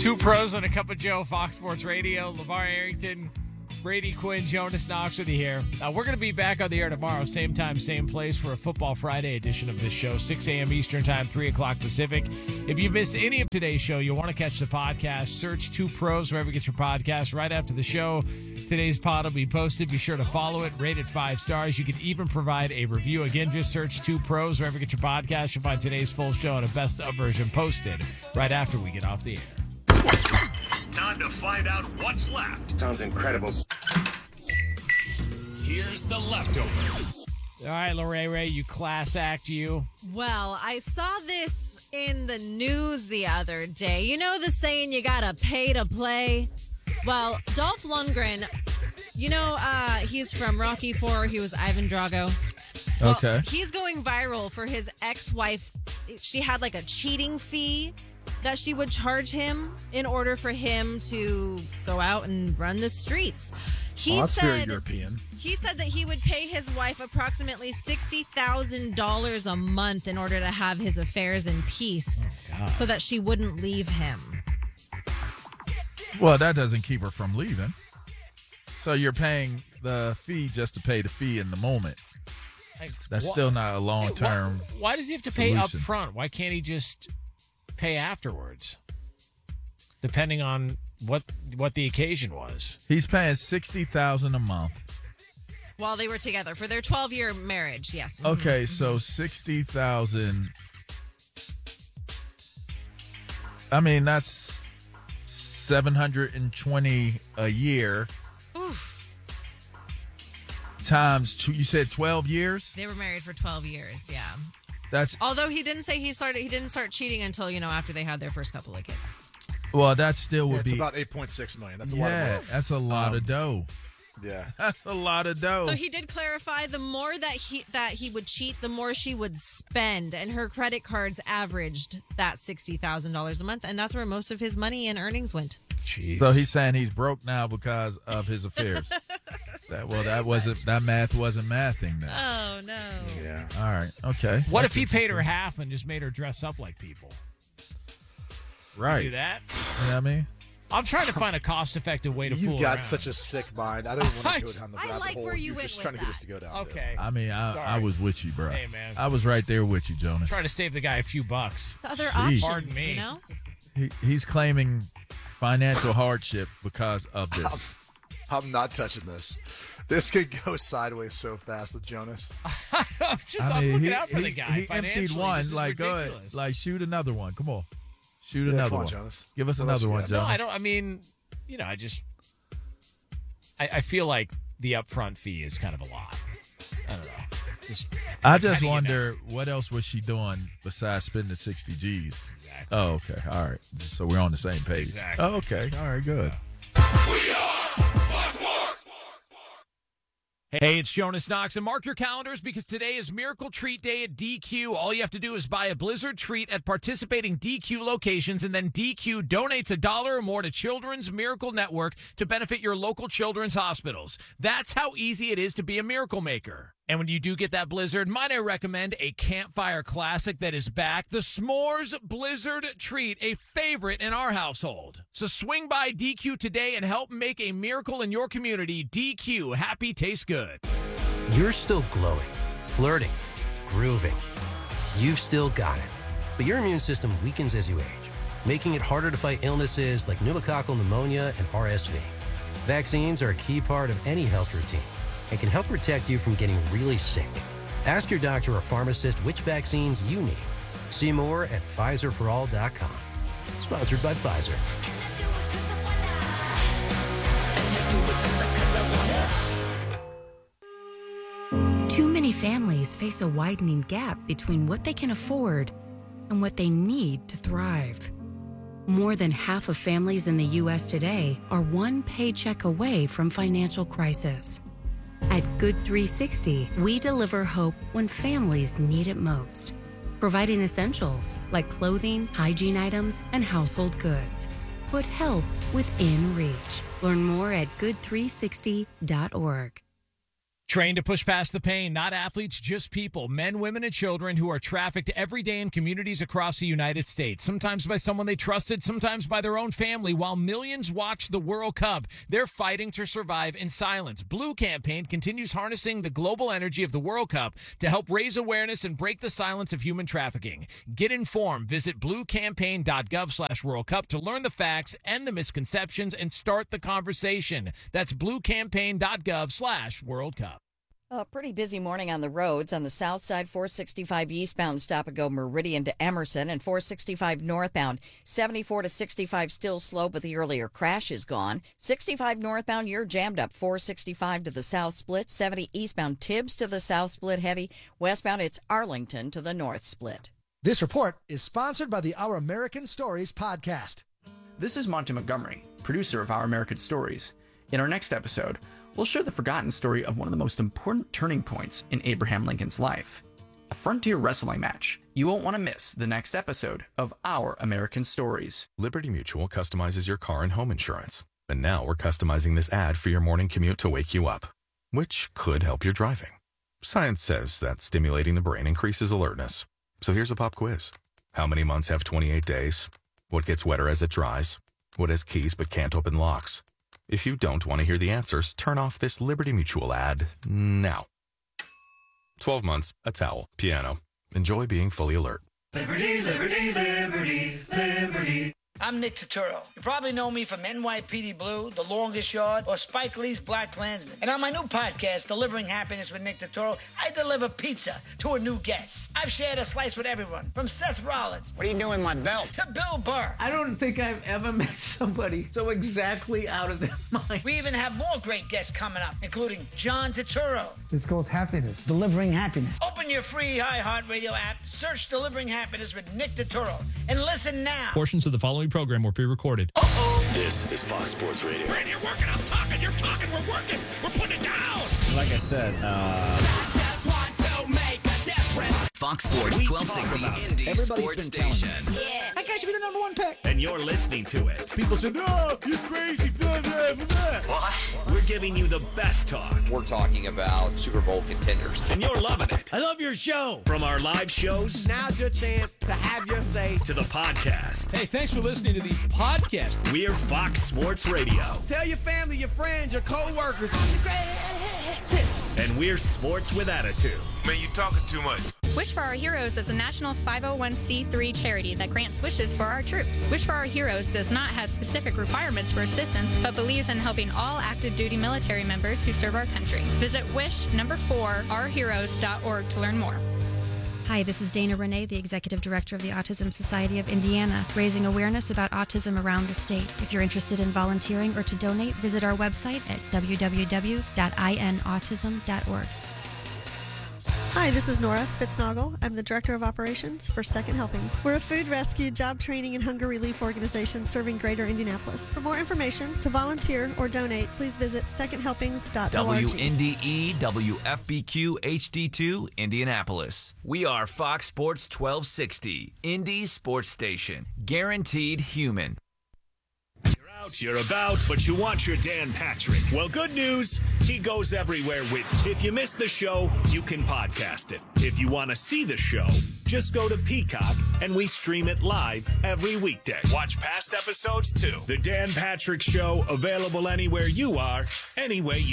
Two pros and a cup of Joe, Fox Sports Radio. LeVar Arrington, Brady Quinn, Jonas Knox with you here. We're going to be back on the air tomorrow, same time, same place, for a Football Friday edition of this show, 6 a.m. Eastern Time, 3 o'clock Pacific. If you missed any of today's show, you'll want to catch the podcast. Search Two Pros wherever you get your podcast. Right after the show, today's pod will be posted. Be sure to follow it, rate it 5 stars. You can even provide a review. Again, just search Two Pros wherever you get your podcast. You'll find today's full show and a best-of version posted right after we get off the air. Time to find out what's left. Sounds incredible. Here's the leftovers. All right, Lorraine Ray, you class act, you. Well, I saw this in the news the other day. You know the saying, you gotta pay to play? Well, Dolph Lundgren, he's from Rocky IV. He was Ivan Drago. Well, Okay. He's going viral for his ex-wife. She had like a cheating fee that she would charge him in order for him to go out and run the streets. That's very European. He said that he would pay his wife approximately $60,000 a month in order to have his affairs in peace so that she wouldn't leave him. Well, that doesn't keep her from leaving. So you're paying the fee just to pay the fee in the moment. That's still not a long-term Why does he have to pay up solution. front? Why can't he just pay afterwards? Depending on what the occasion was. He's paying $60,000 a month. While they were together for their 12-year marriage, yes. Okay, so $60,000. I mean, that's $720 a year. Oof. Times two, you said 12 years? They were married for 12 years, yeah. That's Although he didn't say he didn't start cheating until, after they had their first couple of kids. well, that still would It's be about $8.6 million. That's a lot of money. that's a lot of dough. Yeah. That's a lot of dough. So he did clarify the more that he would cheat, the more she would spend, and her credit cards averaged that $60,000 a month, and that's where most of his money and earnings went. Jeez. So he's saying he's broke now because of his affairs. that math wasn't mathing then. Oh no. Yeah. All right. Okay. What That's if he paid her interesting. half and just made her dress up like people? Right. Do that? You know what I mean? I'm trying to find a cost-effective way to fool You've got around. such a sick mind. I don't want to go down the I rabbit like hole. where you You're went just with trying to get that. us to go down. Okay. I mean, I Sorry. was with you, bro. Hey, man. I was right there with you, Jonas. Trying to save the guy a few bucks. The other Sheesh. options, Pardon me. He's claiming financial hardship because of this. I'm not touching this. This could go sideways so fast with Jonas. I'm looking out for the guy. He emptied Financially, one. this is Like, go ahead. ridiculous. Like, shoot another one. Come on. Shoot Yeah, another come on, one. Jonas. Give us What else another you one, got? Jonas. No, I don't. I mean, I feel like the upfront fee is kind of a lot. I don't know. I how just do you wonder what else was she doing besides spending the 60 G's. Exactly. Oh, okay. All right. So we're on the same page. Exactly. Oh, okay. All right. Good. Hey, it's Jonas Knox, and mark your calendars because today is Miracle Treat Day at DQ. All you have to do is buy a Blizzard treat at participating DQ locations, and then DQ donates $1 or more to Children's Miracle Network to benefit your local children's hospitals. That's how easy it is to be a miracle maker. And when you do get that Blizzard, might I recommend a campfire classic that is back, the S'mores Blizzard Treat, a favorite in our household. So swing by DQ today and help make a miracle in your community. DQ, happy tastes good. You're still glowing, flirting, grooving. You've still got it. But your immune system weakens as you age, making it harder to fight illnesses like pneumococcal pneumonia and RSV. Vaccines are a key part of any health routine and can help protect you from getting really sick. Ask your doctor or pharmacist which vaccines you need. See more at PfizerForAll.com. Sponsored by Pfizer. Too many families face a widening gap between what they can afford and what they need to thrive. More than half of families in the U.S. today are one paycheck away from financial crisis. At Good 360, we deliver hope when families need it most, providing essentials like clothing, hygiene items, and household goods. Put help within reach. Learn more at good360.org. Trained to push past the pain, not athletes, just people, men, women, and children who are trafficked every day in communities across the United States, sometimes by someone they trusted, sometimes by their own family. While millions watch the World Cup, they're fighting to survive in silence. Blue Campaign continues harnessing the global energy of the World Cup to help raise awareness and break the silence of human trafficking. Get informed. Visit bluecampaign.gov/World Cup to learn the facts and the misconceptions and start the conversation. That's bluecampaign.gov/World Cup. A pretty busy morning on the roads. On the south side, 465 eastbound, stop and go Meridian to Emerson, and 465 northbound, 74 to 65 still slow, but the earlier crash is gone. 65 northbound, you're jammed up. 465 to the south split, 70 eastbound Tibbs to the south split heavy. Westbound, it's Arlington to the north split. This report is sponsored by the Our American Stories podcast. This is Monty Montgomery, producer of Our American Stories. In our next episode, we'll share the forgotten story of one of the most important turning points in Abraham Lincoln's life, a frontier wrestling match. You won't want to miss the next episode of Our American Stories. Liberty Mutual customizes your car and home insurance. And now we're customizing this ad for your morning commute to wake you up, which could help your driving. Science says that stimulating the brain increases alertness. So here's a pop quiz. How many months have 28 days? What gets wetter as it dries? What has keys but can't open locks? If you don't want to hear the answers, turn off this Liberty Mutual ad now. 12 months, a towel, piano. Enjoy being fully alert. Liberty, liberty, liberty, liberty. I'm Nick Turturro. You probably know me from NYPD Blue, The Longest Yard, or Spike Lee's Black Klansman. And on my new podcast, Delivering Happiness with Nick Turturro, I deliver pizza to a new guest. I've shared a slice with everyone, from Seth Rollins. What are you doing, my belt? To Bill Burr. I don't think I've ever met somebody so exactly out of their mind. We even have more great guests coming up, including John Turturro. It's called Happiness. Delivering Happiness. Open your free iHeartRadio app, search Delivering Happiness with Nick Turturro, and listen now. Portions of the following program were pre-recorded. This is Fox Sports Radio. Brady, you're working, I'm talking, you're talking, we're working, we're putting it down. Like I said, just want to make a difference. Fox Sports 1260 Indy Sports Station. Yeah. That guy should be the number one pick. And you're listening to it. People say, no, you're crazy. What? We're giving you the best talk. We're talking about Super Bowl contenders. And you're loving it. I love your show. From our live shows. Now's your chance to have your say. To the podcast. Hey, thanks for listening to the podcast. We're Fox Sports Radio. Tell your family, your friends, your co-workers. And we're Sports with Attitude. Man, you talking too much. Wish for Our Heroes is a national 501c3 charity that grants wishes for our troops. Wish for Our Heroes does not have specific requirements for assistance, but believes in helping all active duty military members who serve our country. Visit wish4ourheroes.org to learn more. Hi, this is Dana Renee, the Executive Director of the Autism Society of Indiana, raising awareness about autism around the state. If you're interested in volunteering or to donate, visit our website at www.inautism.org. Hi, this is Nora Spitznagel. I'm the Director of Operations for Second Helpings. We're a food rescue, job training, and hunger relief organization serving greater Indianapolis. For more information, to volunteer or donate, please visit secondhelpings.org. WNDE WFBQ HD2 Indianapolis. We are Fox Sports 1260, Indy Sports Station. Guaranteed human. You're about, but you want your Dan Patrick. Well, good news, he goes everywhere with you. If you missed the show, you can podcast it. If you want to see the show, just go to Peacock, and we stream it live every weekday. Watch past episodes, too. The Dan Patrick Show, available anywhere you are, any way you